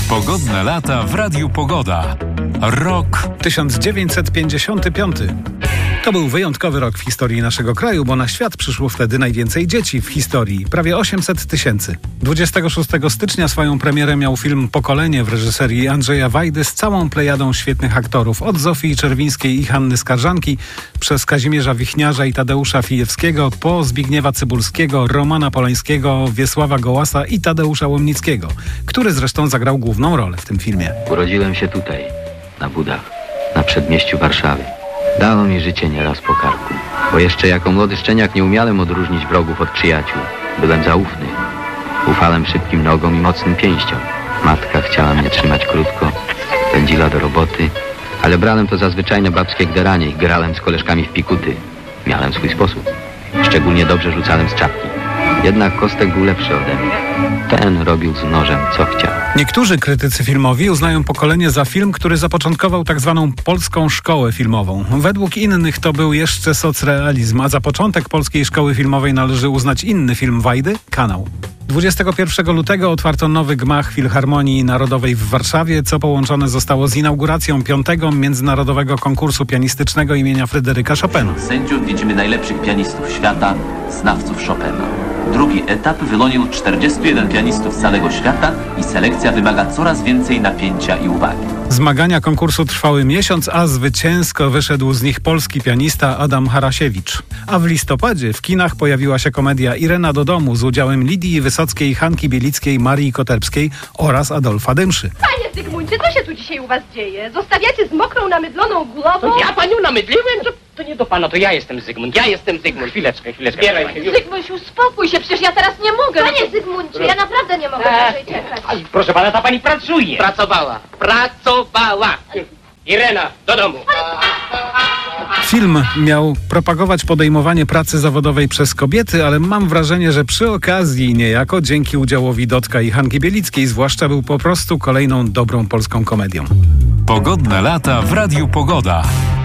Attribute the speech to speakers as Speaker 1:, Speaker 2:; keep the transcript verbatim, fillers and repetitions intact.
Speaker 1: Pogodne lata w Radiu Pogoda. Rok
Speaker 2: tysiąc dziewięćset pięćdziesiąty piąty. To był wyjątkowy rok w historii naszego kraju, bo na świat przyszło wtedy najwięcej dzieci w historii. Prawie osiemset tysięcy. dwudziestego szóstego stycznia swoją premierę miał film Pokolenie w reżyserii Andrzeja Wajdy z całą plejadą świetnych aktorów. Od Zofii Czerwińskiej i Hanny Skarżanki, przez Kazimierza Wichniarza i Tadeusza Fijewskiego, po Zbigniewa Cybulskiego, Romana Polańskiego, Wiesława Gołasa i Tadeusza Łomnickiego, który zresztą zagrał główną rolę w tym filmie.
Speaker 3: Urodziłem się tutaj, na Budach, na przedmieściu Warszawy. Dało mi życie nieraz po karku, bo jeszcze jako młody szczeniak nie umiałem odróżnić wrogów od przyjaciół. Byłem zaufny. Ufałem szybkim nogom i mocnym pięściom. Matka chciała mnie trzymać krótko, pędziła do roboty, ale brałem to za zwyczajne babskie gderanie i grałem z koleżkami w pikuty. Miałem swój sposób. Szczególnie dobrze rzucałem z czapki. Jednak Kostek był lepszy ode mnie. Ten robił z nożem, co chciał.
Speaker 2: Niektórzy krytycy filmowi uznają Pokolenie za film, który zapoczątkował tak zwaną polską szkołę filmową. Według innych to był jeszcze socrealizm, a za początek polskiej szkoły filmowej należy uznać inny film Wajdy, Kanał. dwudziestego pierwszego lutego otwarto nowy gmach Filharmonii Narodowej w Warszawie, co połączone zostało z inauguracją piątego Międzynarodowego Konkursu Pianistycznego imienia Fryderyka Chopina.
Speaker 4: Sędziów widzimy najlepszych pianistów świata, znawców Chopina. Drugi etap wyłonił czterdziestu jeden pianistów z całego świata i selekcja wymaga coraz więcej napięcia i uwagi.
Speaker 2: Zmagania konkursu trwały miesiąc, a zwycięsko wyszedł z nich polski pianista Adam Harasiewicz. A w listopadzie w kinach pojawiła się komedia Irena do domu z udziałem Lidii Wysockiej, Hanki Bielickiej, Marii Koterbskiej oraz Adolfa Dymszy.
Speaker 5: Panie Zygmuncie, co się tu dzisiaj u was dzieje? Zostawiacie z mokrą, namydloną głową?
Speaker 6: To ja panią namydliłem? To, to nie do pana, to ja jestem Zygmunt. Ja jestem Zygmunt. Chwileczkę, chwileczkę. Zbieraj się już.
Speaker 5: Zygmunt, uspokój się, przecież ja teraz nie mogę. Panie Zygmuncie, ja naprawdę nie mogę dłużej czekać.
Speaker 6: Aj, proszę pana, ta pani pracuje. Pracowała. Pracowała. Irena, do domu.
Speaker 2: Film miał propagować podejmowanie pracy zawodowej przez kobiety, ale mam wrażenie, że przy okazji niejako dzięki udziałowi Dodka i Hanki Bielickiej zwłaszcza był po prostu kolejną dobrą polską komedią.
Speaker 1: Pogodne lata w Radiu Pogoda.